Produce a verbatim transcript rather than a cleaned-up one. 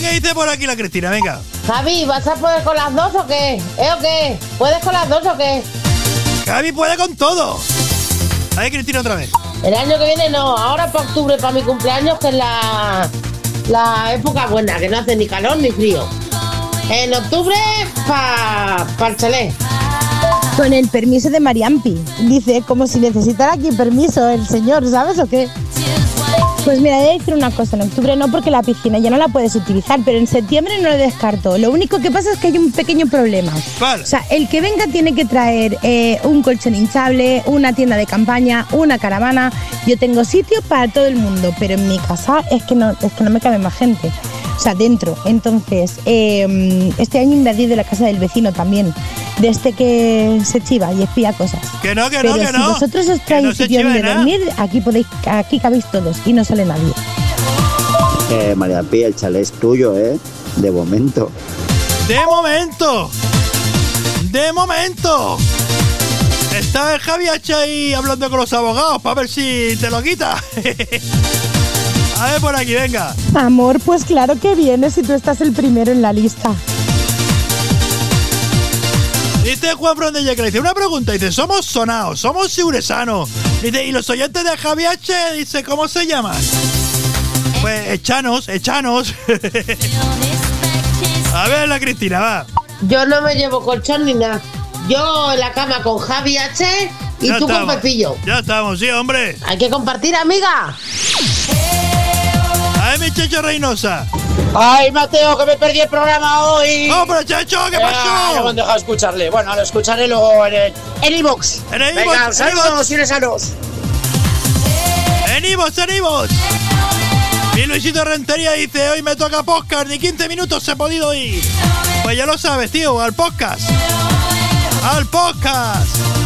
qué dice por aquí la Cristina, venga. Javi, ¿vas a poder con las dos o qué? ¿Eh o qué? ¿Puedes con las dos o qué? Javi puede con todo. A ver, Cristina, otra vez. El año que viene no, ahora para octubre, para mi cumpleaños, que es la, la época buena, que no hace ni calor ni frío. En octubre, para pa el chalet. Con el permiso de Mariampi. Dice, como si necesitara aquí permiso el señor, ¿sabes o qué? Pues mira, voy a decir una cosa, en octubre no, porque la piscina ya no la puedes utilizar, pero en septiembre no lo descarto. Lo único que pasa es que hay un pequeño problema. ¿Cuál? O sea, el que venga tiene que traer eh, un colchón hinchable, una tienda de campaña, una caravana. Yo tengo sitio para todo el mundo, pero en mi casa es que no, es que no me cabe más gente. O sea, dentro. Entonces, eh, este año invadí de la casa del vecino también, de este que se chiva y espía cosas. Que no, que Pero no, que si no. vosotros os Que traéis no se sitio chiva donde nada. dormir, aquí podéis, aquí cabéis todos y no sale nadie. Eh, María Pi, el chalet es tuyo, ¿eh? De momento. De momento. De momento. Está el Javi H ahí hablando con los abogados para ver si te lo quita. A ver por aquí, venga. Amor, pues claro que vienes si tú estás el primero en la lista. Dice Juan Frondella que le dice una pregunta, dice, somos sonados, somos siuresanos. Dice, y los oyentes de Javi H, dice, ¿cómo se llaman? Pues echanos, echanos. A ver la Cristina, va. Yo no me llevo colchón ni nada. Yo en la cama con Javi H y Ya tú estamos, con Pepillo. Ya estamos, sí, hombre. Hay que compartir, amiga. A ver, mi Checho Reynosa. Ay, Mateo, que me perdí el programa hoy. ¡Hombre, Checho, qué Ah, pasó! no me han dejado escucharle. Bueno, lo escucharé luego en el en iVoox. En el Venga, iVoox, saludos, siresanos. En Ivos, en Ivos. Mi Luisito Rentería dice, hoy me toca podcast, ni quince minutos he podido ir. Pues ya lo sabes, tío, al podcast. Al podcast.